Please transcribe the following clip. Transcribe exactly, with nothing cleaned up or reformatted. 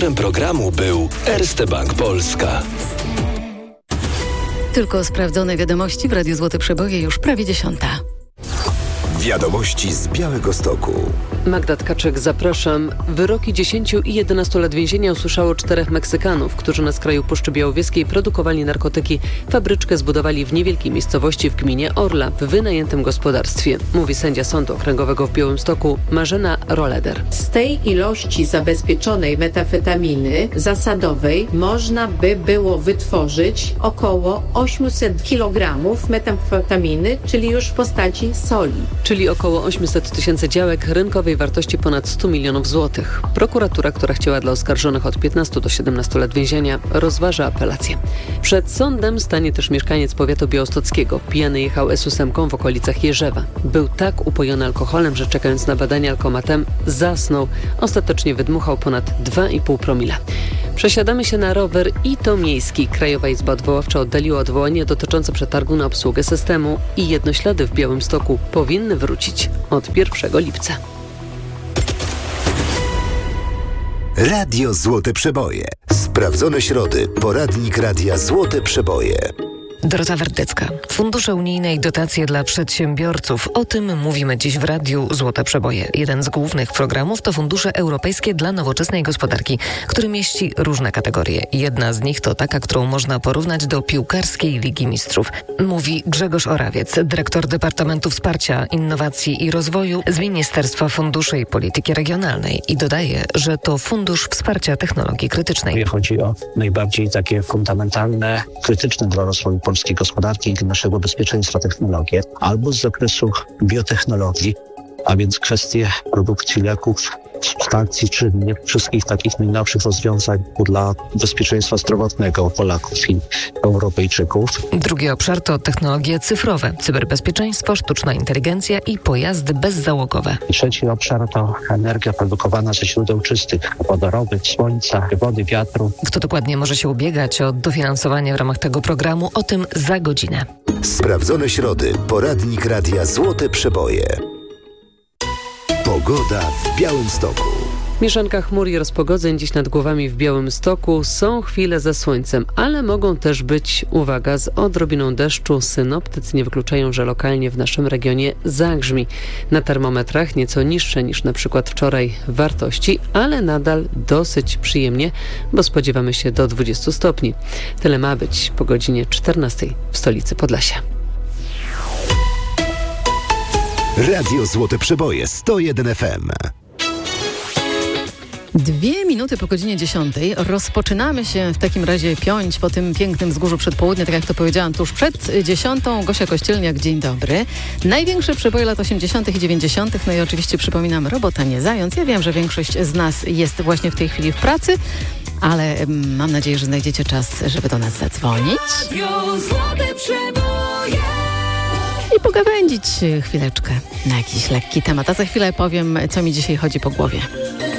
Sponsorem programu był Erste Bank Polska. Tylko sprawdzone wiadomości w Radiu Złote Przeboje już prawie dziesiąta. Wiadomości z Białegostoku. Magda Tkaczyk, zapraszam. Wyroki dziesięciu i jedenastu lat więzienia usłyszało czterech Meksykanów, którzy na skraju Puszczy Białowieskiej produkowali narkotyki. Fabryczkę zbudowali w niewielkiej miejscowości w gminie Orla, w wynajętym gospodarstwie. Mówi sędzia Sądu Okręgowego w Białymstoku Marzena Roleder. Z tej ilości zabezpieczonej metafetaminy zasadowej można by było wytworzyć około osiemset kilogramów metafetaminy, czyli już w postaci soli. Czyli około osiemset tysięcy działek rynkowej wartości ponad stu milionów złotych. Prokuratura, która chciała dla oskarżonych od piętnastu do siedemnastu lat więzienia, rozważa apelację. Przed sądem stanie też mieszkaniec powiatu białostockiego. Pijany jechał es ósemką w okolicach Jerzewa. Był tak upojony alkoholem, że czekając na badania alkomatem zasnął. Ostatecznie wydmuchał ponad dwa i pół promila. Przesiadamy się na rower i to miejski. Krajowa Izba Odwoławcza oddaliła odwołanie dotyczące przetargu na obsługę systemu i jednoślady w Białymstoku powinny wrócić od pierwszego lipca. Radio Złote Przeboje. Sprawdzone środy. Poradnik Radia Złote Przeboje. Dorota Wardecka. Fundusze unijne i dotacje dla przedsiębiorców. O tym mówimy dziś w Radiu Złote Przeboje. Jeden z głównych programów to Fundusze Europejskie dla Nowoczesnej Gospodarki, który mieści różne kategorie. Jedna z nich to taka, którą można porównać do piłkarskiej Ligi Mistrzów. Mówi Grzegorz Orawiec, dyrektor Departamentu Wsparcia, Innowacji i Rozwoju z Ministerstwa Funduszy i Polityki Regionalnej i dodaje, że to Fundusz Wsparcia Technologii Krytycznej. Chodzi o najbardziej takie fundamentalne, krytyczne dla rozwoju polskiej gospodarki i naszego bezpieczeństwa technologie, albo z zakresu biotechnologii, a więc kwestie produkcji leków, substancji czynnych, wszystkich takich najnowszych rozwiązań dla bezpieczeństwa zdrowotnego Polaków i Europejczyków. Drugi obszar to technologie cyfrowe, cyberbezpieczeństwo, sztuczna inteligencja i pojazdy bezzałogowe. Trzeci obszar to energia produkowana ze źródeł czystych, wodorowych, słońca, wody, wiatru. Kto dokładnie może się ubiegać o dofinansowanie w ramach tego programu? O tym za godzinę. Sprawdzone środy. Poradnik Radia Złote Przeboje. Pogoda w Białymstoku. Mieszanka chmur i rozpogodzeń dziś nad głowami w Białymstoku. Są chwile ze słońcem, ale mogą też być, uwaga, z odrobiną deszczu. Synoptycy nie wykluczają, że lokalnie w naszym regionie zagrzmi. Na termometrach nieco niższe niż na przykład wczoraj wartości, ale nadal dosyć przyjemnie, bo spodziewamy się do dwudziestu stopni. Tyle ma być po godzinie czternastej w stolicy Podlasia. Radio Złote Przeboje sto jeden F M. Dwie minuty po godzinie dziesiątej. Rozpoczynamy się w takim razie piąć po tym pięknym wzgórzu przedpołudnia, tak jak to powiedziałam tuż przed dziesiątą. Gosia Kościelniak, dzień dobry. Największe przeboje lat osiemdziesiątych i dziewięćdziesiątych. No i oczywiście przypominam, robota nie zając. Ja wiem, że większość z nas jest właśnie w tej chwili w pracy, ale mm, mam nadzieję, że znajdziecie czas, żeby do nas zadzwonić. Radio Złote Przeboje. I pogawędzić chwileczkę na jakiś lekki temat. A za chwilę powiem, co mi dzisiaj chodzi po głowie.